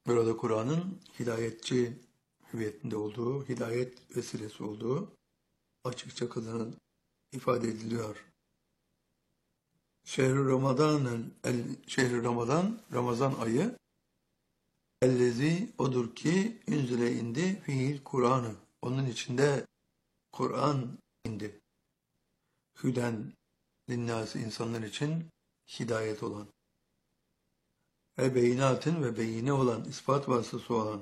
Burada Kur'an'ın hidayetçi hüviyetinde olduğu, hidayet vesilesi olduğu açıkça ifade ediliyor. Şehri Ramazan, Ramazan ayı, ellezi odur ki ünzile indi fihil Kur'an'ı. Onun içinde Kur'an indi. Hüden linnâsi, insanlar için hidayet olan. Ve beyinatın ve beyine olan, ispat vasıtası olan.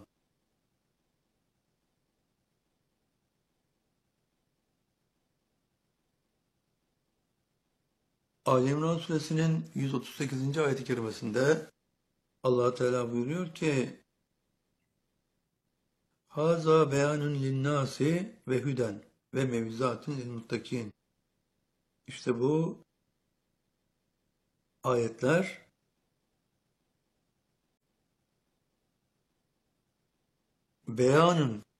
Ali İmran suresinin 138. ayet-i kerimesinde Allah Teala buyuruyor ki Haza beyanun linnâsi ve hüden ve mevizatun lilmuttakin. İşte bu ayetler beyanın,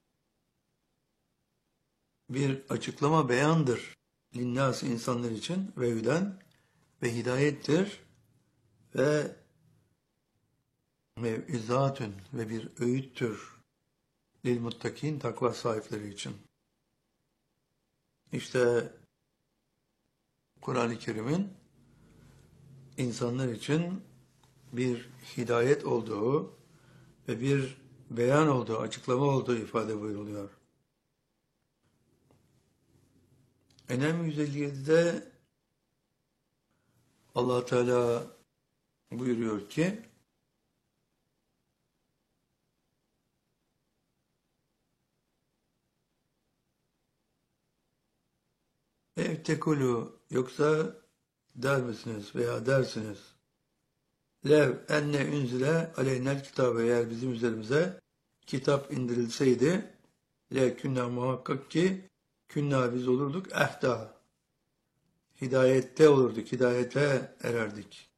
bir açıklama beyandır. Linnâsi, insanlar için, ve hüden ve hidayettir ve mevizatun ve bir öğüttür. Lilmuttakin, takva sahipleri için. İşte Kur'an-ı Kerim'in insanlar için bir hidayet olduğu ve bir beyan olduğu, açıklama olduğu ifade buyuruluyor. En'am 157'de Allah Teala buyuruyor ki tekulu, yoksa der misiniz veya dersiniz lev enne ünzile aleynel kitabı, eğer bizim üzerimize kitap indirilseydi le künna, muhakkak ki künna, biz olurduk ehda, hidayette olurduk, hidayete ererdik.